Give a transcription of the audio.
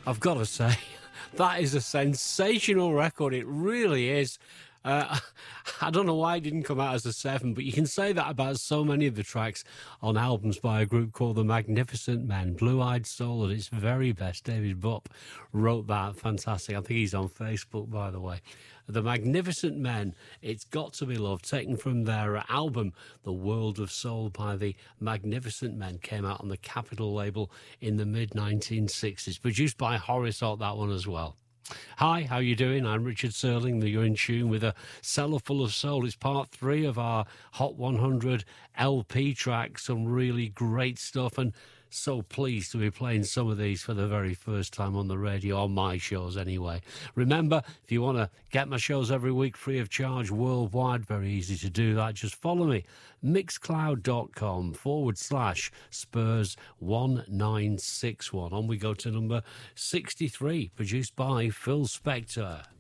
I've got to say, that is a sensational record. It really is. I don't know why it didn't come out as a 7, but you can say that about so many of the tracks on albums by a group called The Magnificent Men. Blue-Eyed Soul at its very best. David Bupp wrote that. Fantastic. I think he's on Facebook, by the way. The Magnificent Men, It's Got to Be Love, taken from their album The World of Soul by the Magnificent Men, came out on the Capitol label in the mid-1960s. Produced by Horace Ott, that one as well. Hi, how you doing? I'm Richard Serling. You're in tune with a cellar full of soul. It's part 3 of our Hot 100 LP track. Some really great stuff, and so pleased to be playing some of these for the very first time on the radio, on my shows anyway. Remember, if you want to get my shows every week free of charge worldwide, very easy to do that. Just follow me, mixcloud.com/Spurs1961. On we go to number 63, produced by Phil Spector.